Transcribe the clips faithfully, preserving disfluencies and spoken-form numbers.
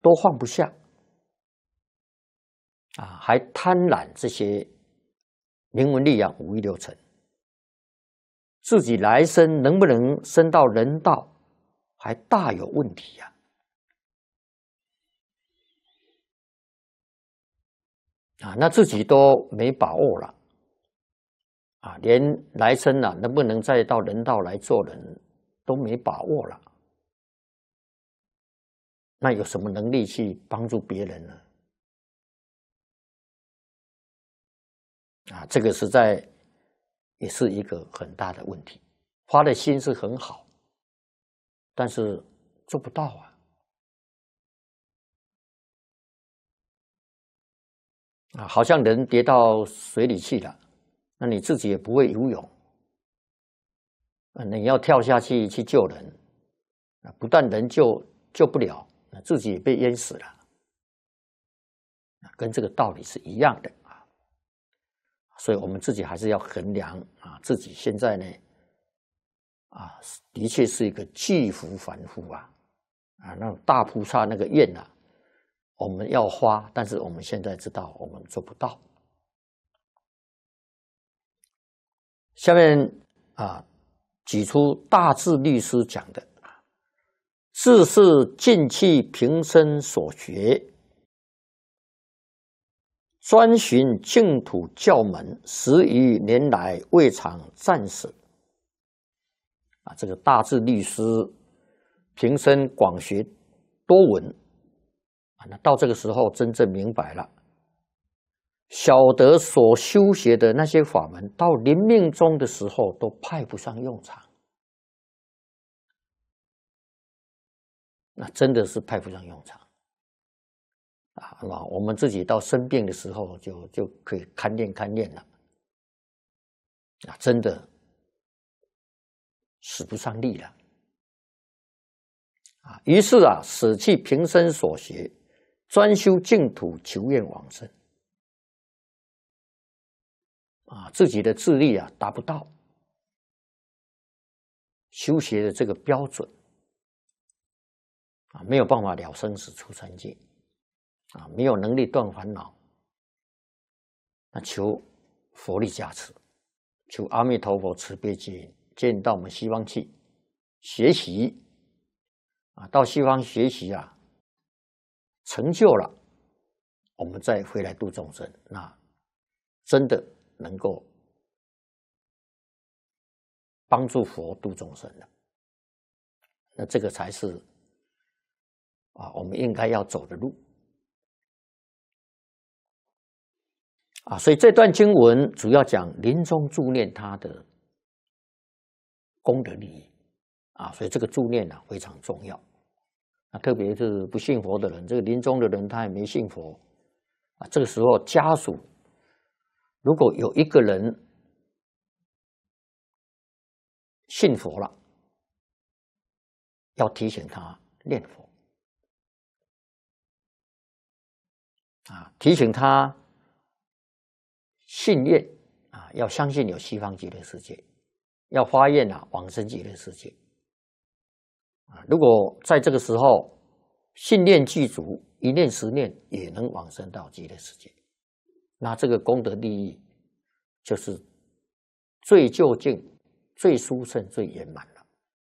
都放不下啊，还贪婪这些名闻利养、五欲六尘，自己来生能不能升到人道，还大有问题呀！啊，那自己都没把握了啊，连来生啊能不能再到人道来做人都没把握了，那有什么能力去帮助别人呢？啊，这个实在也是一个很大的问题。发的心是很好，但是做不到啊。啊，好像人跌到水里去了，那你自己也不会游泳，啊，你要跳下去去救人，啊，不但人救救不了，自己也被淹死了，跟这个道理是一样的啊。所以我们自己还是要衡量啊，自己现在呢，啊，的确是一个巨幅凡夫啊，啊，那种大菩萨那个愿啊，我们要发，但是我们现在知道我们做不到。下面啊，举出大智律师讲的：自是尽弃平生所学，专寻净土教门，十余年来未尝暂时。啊，这个大智律师平生广学多闻啊，那到这个时候真正明白了。晓得所修学的那些法门，到临命终的时候都派不上用场，那真的是派不上用场啊！那我们自己到生病的时候就，就就可以勘验勘验了啊！真的使不上力了啊！于是啊，舍弃平生所学，专修净土，求愿往生。啊，自己的智力啊达不到修学的这个标准啊，没有办法了生死出三界啊，没有能力断烦恼，那求佛力加持，求阿弥陀佛慈悲接引，接引到我们西方去学习啊，到西方学习啊，成就了，我们再回来度众生，那真的能够帮助佛度众生的，那这个才是啊我们应该要走的路啊。所以这段经文主要讲临终助念他的功德利益啊，所以这个助念啊非常重要啊，特别是不信佛的人，这个临终的人他也没信佛啊，这个时候家属如果有一个人信佛了，要提醒他念佛啊，提醒他信愿啊，要相信有西方极乐世界，要发愿啊往生极乐世界啊。如果在这个时候信念具足，一念十念也能往生到极乐世界，那这个功德利益就是最究竟、最殊胜、最圆满了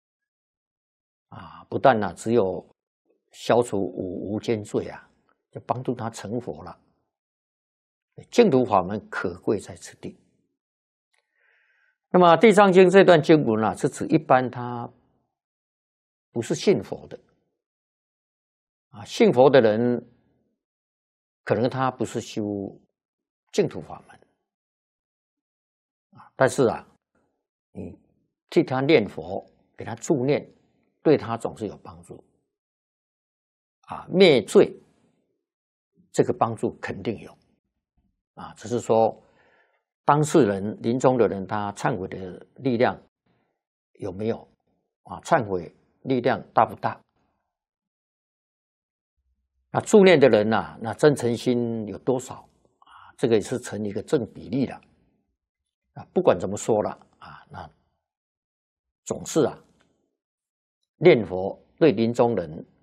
啊！不但呢、啊、只有消除五无间罪啊，就帮助他成佛了。净土法门可贵在此地。那么《地藏经》这段经文啊，是指一般他不是信佛的啊，信佛的人可能他不是修净土法门啊，但是啊，你替他念佛，给他助念，对他总是有帮助啊，灭罪这个帮助肯定有啊，只是说当事人临终的人他忏悔的力量有没有啊？忏悔力量大不大？那助念的人啊，那真诚心有多少啊？这个也是成一个正比例的啊。不管怎么说了啊，那总是啊，念佛对临终人